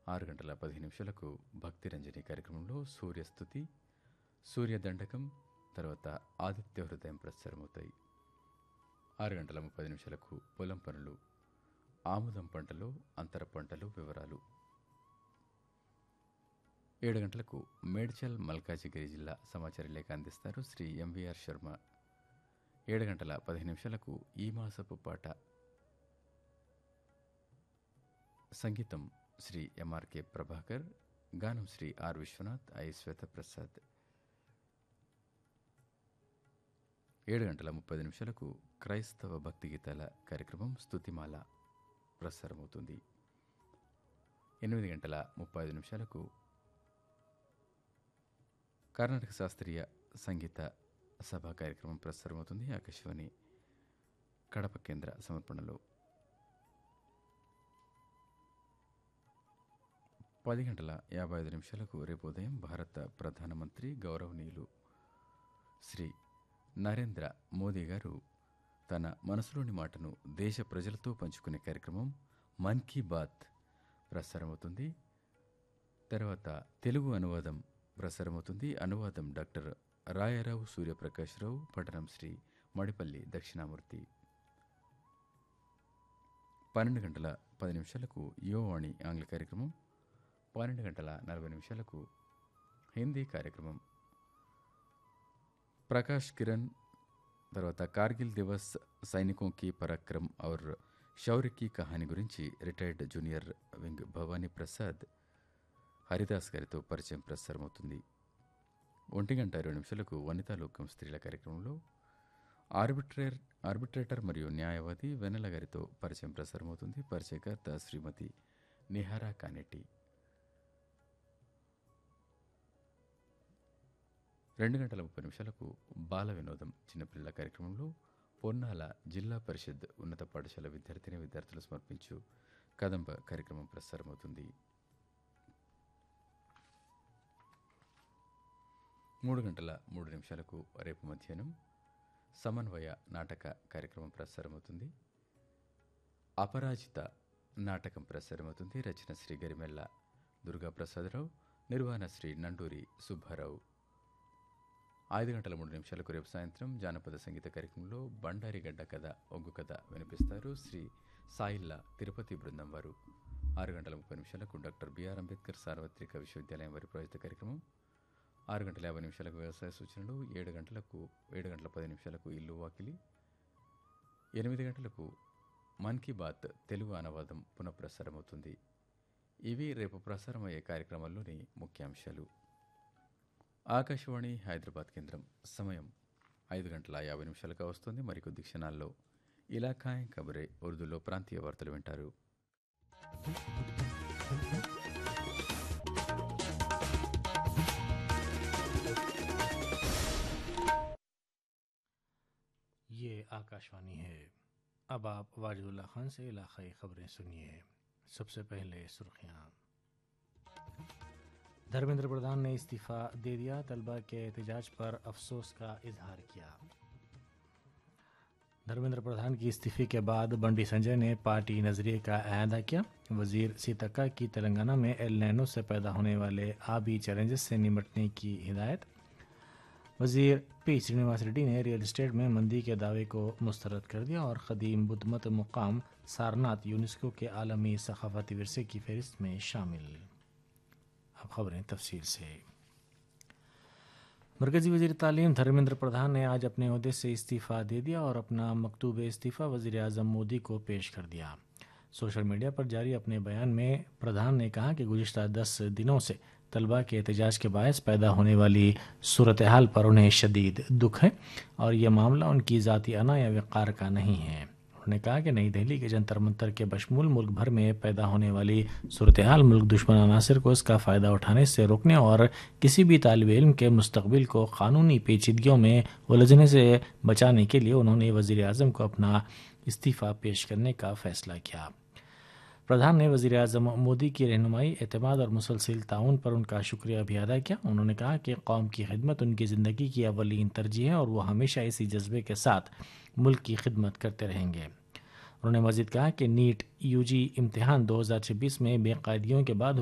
6 గంటల 15 నిమిషాలకు భక్తి రంజని కార్యక్రమంలో సూర్యస్థుతి, సూర్యదండకం, తర్వాత ఆదిత్య హృదయం ప్రసారమవుతాయి. 6 గంటల 30 నిమిషాలకు పొలం పనులు, ఆముదం పంటలో అంతర పంటలు వివరాలు. 7 గంటలకు మేడ్చల్ మల్కాజిగిరి జిల్లా సమాచార లేఖ అందిస్తారు శ్రీ ఎంవీఆర్ శర్మ. 7 గంటల 15 నిమిషాలకు ఈ మాసపు పాట, సంగీతం శ్రీ ఎంఆర్కే ప్రభాకర్, గానం శ్రీ ఆర్ విశ్వనాథ్, ఐ శ్వేతప్రసాద్. 7 గంటల 30 నిమిషాలకు క్రైస్తవ భక్తి గీతాల కార్యక్రమం స్తుతిమాల ప్రసారమవుతుంది. 8 గంటల 35 నిమిషాలకు కర్ణాటక శాస్త్రీయ సంగీత సభా కార్యక్రమం ప్రసారమవుతుంది. ఆకాశవాణి కడప కేంద్ర సమర్పణలో. 10 గంటల 55 నిమిషాలకు రేపు ఉదయం భారత ప్రధానమంత్రి గౌరవనీయులు శ్రీ నరేంద్ర మోదీ గారు తన మనసులోని మాటను దేశ ప్రజలతో పంచుకునే కార్యక్రమం మన్ కీ బాత్ ప్రసారమవుతుంది. తర్వాత తెలుగు అనువాదం ప్రసారమవుతుంది. అనువాదం డాక్టర్ రాయారావు సూర్యప్రకాశ్రావు, పఠనం శ్రీ మడిపల్లి దక్షిణామూర్తి. 12 గంటల 10 నిమిషాలకు యువవాణి ఆంగ్ల కార్యక్రమం. 12 గంటల 40 నిమిషాలకు హిందీ కార్యక్రమం. ప్రకాష్ కిరణ్, తర్వాత కార్గిల్ దివస్ సైనికోं की పరాక్రమ్ ఔర్ శౌర్య की కహాని గురించి retired junior wing Bhavani Prasad Haridas గారితో పరిచయం ప్రసారమవుతుంది. 1 గంట 20 నిమిషాలకు వనితాలోకం స్త్రీల కార్యక్రమంలో ఆర్బిట్రేటర్ మరియు న్యాయవాది వెన్నెల గారితో పరిచయం ప్రసారమవుతుంది. పరిచయకర్త శ్రీమతి నిహారా కానెట్టి. 2 గంటల 30 నిమిషాలకు బాల వినోదం చిన్నపిల్లల కార్యక్రమంలో పొన్నాల జిల్లా పరిషత్ ఉన్నత పాఠశాల విద్యార్థులు సమర్పించు కదంబ కార్యక్రమం ప్రసారమవుతుంది. 3 గంటల 3 నిమిషాలకు రేపు మధ్యాహ్నం సమన్వయ నాటక కార్యక్రమం ప్రసారమవుతుంది. అపరాజిత నాటకం ప్రసారమవుతుంది. రచన శ్రీ గరిమెల్ల దుర్గాప్రసాదరావు, నిర్వహణ శ్రీ నండూరి సుబ్బారావు. 5 గంటల 3 నిమిషాలకు రేపు సాయంత్రం జానపద సంగీత కార్యక్రమంలో బండారిగడ్డ కథ, ఒగ్గు కథ వినిపిస్తారు శ్రీ సాయిల్లా తిరుపతి బృందం వారు. 6 గంటల 30 నిమిషాలకు డాక్టర్ బిఆర్ అంబేద్కర్ సార్వత్రిక విశ్వవిద్యాలయం వారి ప్రాయోజిత కార్యక్రమం. 6 గంటల 50 నిమిషాలకు వ్యవసాయ సూచనలు. 7 గంటల 10 నిమిషాలకు ఇల్లు వాకిలి. 8 గంటలకు మన్ కీ బాత్ తెలుగు అనువాదం పునఃప్రసారమవుతుంది. ఇవి రేపు ప్రసారమయ్యే కార్యక్రమాల్లోని ముఖ్యాంశాలు. ఆకాశవాణి హైదరాబాద్ కేంద్రం సమయం 5 గంటల 50 నిమిషాలుగా వస్తుంది. మరికొద్ది క్షణాల్లో ఇలాఖాయ్ ఖబరే ఉర్దూలో ప్రాంతీయ వార్తలు వింటారు. ये आकाशवाणी है। अब आप वाजिदुल्लाह खान से इलाकाई खबरें सुनिए। सबसे पहले सुर्खियां। धर्मेंद्र प्रधान ने इस्तीफा दे दिया, तलबा के एहतजाज पर अफसोस का इजहार किया। धर्मेंद्र प्रधान की इस्तीफे के बाद बंडी संजय ने पार्टी नजरिए का अयादा किया। वजीर सीतक्का की तेलंगाना में एल नैनो से पैदा होने वाले आबी चैलेंजेस से निपटने की हिदायत। वजीर पी श्रीनिवास रेड्डी ने रियल एस्टेट में मंदी के दावे को मुस्तरद कर दिया और कदीम बुद्धमत मुकाम सारनाथ यूनेस्को के आलमी सकाफती विरसे की फहरिस्त में शामिल। अब खबरें तफसील से। मरकजी वजीर तालीम धर्मेंद्र प्रधान ने आज अपने ओहदे से इस्तीफ़ा दे दिया और अपना मकतूब इस्तीफ़ा वज़ीर आज़म मोदी को पेश कर दिया। सोशल मीडिया पर जारी अपने बयान में प्रधान ने कहा कि गुज़िश्ता 10 दिनों से तलबा के एहतजाज के बायस पैदा होने वाली सूरत हाल पर उन्हें शदीद दुख है और यह मामला उनकी ज़ाती अना या वक़ार का नहीं है। उन्होंने कहा कि नई दिल्ली के जंतर मंतर के बशमूल मुल्क भर में पैदा होने वाली सूरत हाल मुल्क दुश्मन अनासर को इसका फ़ायदा उठाने से रोकने और किसी भी तालिब इल्म के मुस्तकबिल को क़ानूनी पेचीदगियों में उलझने से बचाने के लिए उन्होंने वज़ीर आज़म को अपना इस्तीफ़ा पेश करने का फ़ैसला किया। प्रधान ने वज़ीर आज़म मोदी की रहनुमाई, एतमाद और मुसलसल ताउन पर उनका शुक्रिया भी अदा किया। उन्होंने कहा कि कौम की खिदमत उनकी ज़िंदगी की अवलीन तरजीह है और वो हमेशा इसी जज्बे के साथ मुल्क की खिदमत करते रहेंगे। उन्होंने मज़ीद कहा कि नीट यूजी इम्तिहान 2026 में बेकायदियों के बाद